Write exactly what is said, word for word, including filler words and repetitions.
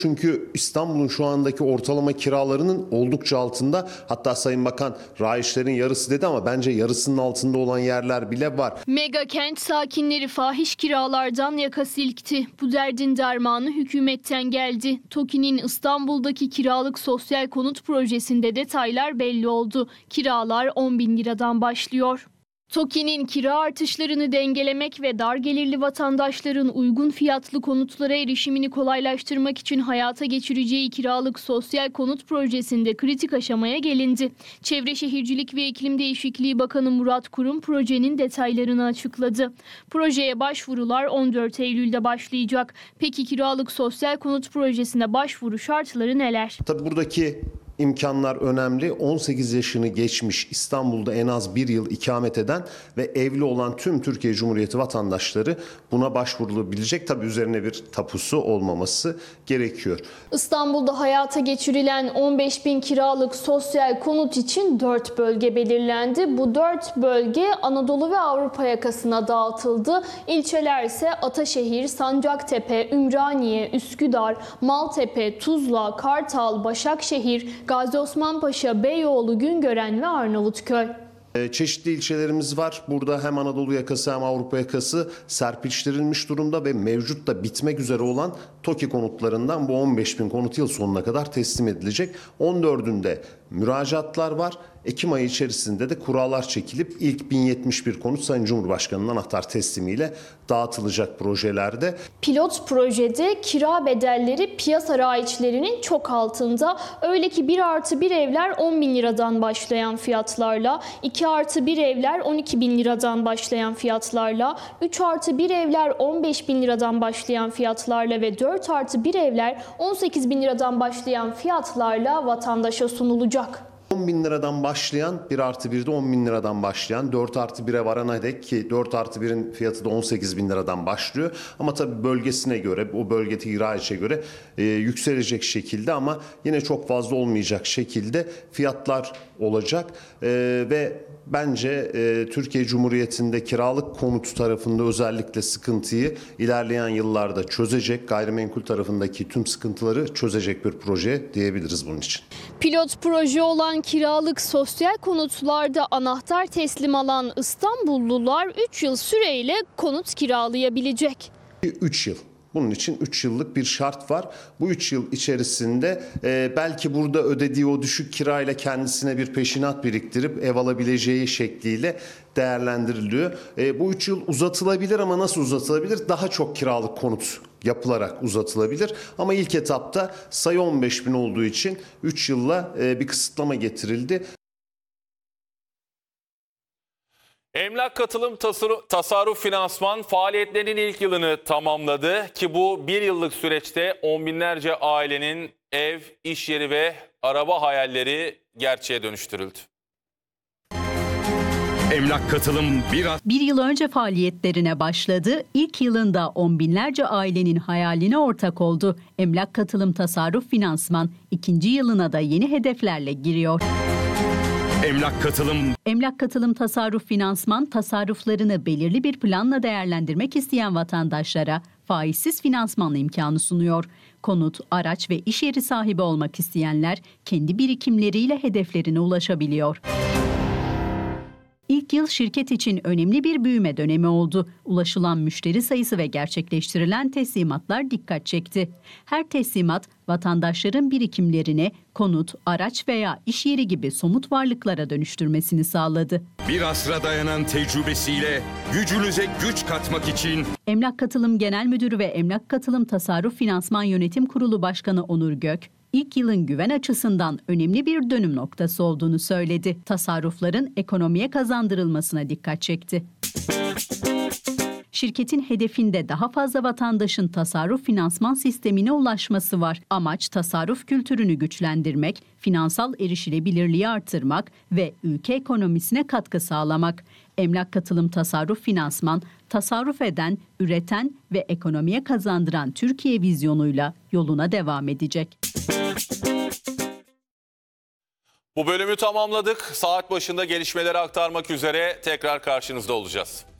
Çünkü İstanbul'un şu andaki ortalama kiralarının oldukça altında. Hatta Sayın Bakan rayişlerin yarısı dedi ama bence yarısının altında olan yerler bile var. Mega kent sakinleri fahiş kiralardan yaka silkti. Bu derdin dermanı hükümetten geldi. TOKİ'nin İstanbul'daki kiralık sosyal konut projesinde detaylar belli oldu. Kiralar on bin liradan başlıyor. TOKİ'nin kira artışlarını dengelemek ve dar gelirli vatandaşların uygun fiyatlı konutlara erişimini kolaylaştırmak için hayata geçireceği kiralık sosyal konut projesinde kritik aşamaya gelindi. Çevre Şehircilik ve İklim Değişikliği Bakanı Murat Kurum projenin detaylarını açıkladı. Projeye başvurular on dört Eylül'de başlayacak. Peki kiralık sosyal konut projesine başvuru şartları neler? Tabii buradaki İmkanlar önemli. on sekiz yaşını geçmiş, İstanbul'da en az bir yıl ikamet eden ve evli olan tüm Türkiye Cumhuriyeti vatandaşları buna başvurulabilecek. Tabii üzerine bir tapusu olmaması gerekiyor. İstanbul'da hayata geçirilen on beş bin kiralık sosyal konut için dört bölge belirlendi. Bu dört bölge Anadolu ve Avrupa yakasına dağıtıldı. İlçeler ise Ataşehir, Sancaktepe, Ümraniye, Üsküdar, Maltepe, Tuzla, Kartal, Başakşehir, Gazi Osman Paşa, Beyoğlu, Güngören ve Arnavutköy. Çeşitli ilçelerimiz var. Burada hem Anadolu yakası hem Avrupa yakası serpiştirilmiş durumda ve mevcut da bitmek üzere olan TOKİ konutlarından bu on beş bin konut yıl sonuna kadar teslim edilecek. on dördünde müracaatlar var. Ekim ayı içerisinde de kurallar çekilip ilk bin yetmiş bir konut Sayın Cumhurbaşkanı'nın anahtar teslimiyle dağıtılacak projelerde. Pilot projede kira bedelleri piyasa raiçlerinin çok altında. Öyle ki bir artı bir evler on bin liradan başlayan fiyatlarla, iki artı bir evler on iki bin liradan başlayan fiyatlarla, üç artı bir evler on beş bin liradan başlayan fiyatlarla ve dört artı bir evler on sekiz bin liradan başlayan fiyatlarla vatandaşa sunulacak. on bin liradan başlayan, bir artı birde on bin liradan başlayan, dört artı bire varana dek ki dört artı birin fiyatı da on sekiz bin liradan başlıyor. Ama tabii bölgesine göre, o bölgedeki raiçe göre e, yükselecek şekilde ama yine çok fazla olmayacak şekilde fiyatlar olacak. E, ve bence e, Türkiye Cumhuriyeti'nde kiralık konut tarafında özellikle sıkıntıyı ilerleyen yıllarda çözecek, gayrimenkul tarafındaki tüm sıkıntıları çözecek bir proje diyebiliriz bunun için. Pilot proje olan kiralık sosyal konutlarda anahtar teslim alan İstanbullular üç yıl süreyle konut kiralayabilecek. üç yıl. Bunun için üç yıllık bir şart var. Bu üç yıl içerisinde e, belki burada ödediği o düşük kirayla kendisine bir peşinat biriktirip ev alabileceği şekliyle değerlendiriliyor. E, bu üç yıl uzatılabilir ama nasıl uzatılabilir? Daha çok kiralık konut yapılarak uzatılabilir. Ama ilk etapta sayı on beş bin olduğu için üç yılla e, bir kısıtlama getirildi. Emlak Katılım Tasarruf Finansman faaliyetlerinin ilk yılını tamamladı ki bu bir yıllık süreçte on binlerce ailenin ev, iş yeri ve araba hayalleri gerçeğe dönüştürüldü. Emlak Katılım biraz... Bir yıl önce faaliyetlerine başladı. İlk yılında on binlerce ailenin hayaline ortak oldu. Emlak Katılım Tasarruf Finansman ikinci yılına da yeni hedeflerle giriyor. Emlak Katılım Emlak Katılım Tasarruf Finansman tasarruflarını belirli bir planla değerlendirmek isteyen vatandaşlara faizsiz finansman imkanı sunuyor. Konut, araç ve iş yeri sahibi olmak isteyenler kendi birikimleriyle hedeflerine ulaşabiliyor. İlk yıl şirket için önemli bir büyüme dönemi oldu. Ulaşılan müşteri sayısı ve gerçekleştirilen teslimatlar dikkat çekti. Her teslimat vatandaşların birikimlerini konut, araç veya iş yeri gibi somut varlıklara dönüştürmesini sağladı. Bir asra dayanan tecrübesiyle gücünüze güç katmak için... Emlak Katılım Genel Müdürü ve Emlak Katılım Tasarruf Finansman Yönetim Kurulu Başkanı Onur Gök, İlk yılın güven açısından önemli bir dönüm noktası olduğunu söyledi. Tasarrufların ekonomiye kazandırılmasına dikkat çekti. Şirketin hedefinde daha fazla vatandaşın tasarruf finansman sistemine ulaşması var. Amaç tasarruf kültürünü güçlendirmek, finansal erişilebilirliği artırmak ve ülke ekonomisine katkı sağlamak. Emlak Katılım Tasarruf Finansman, tasarruf eden, üreten ve ekonomiye kazandıran Türkiye vizyonuyla yoluna devam edecek. Bu bölümü tamamladık. Saat başında gelişmeleri aktarmak üzere tekrar karşınızda olacağız.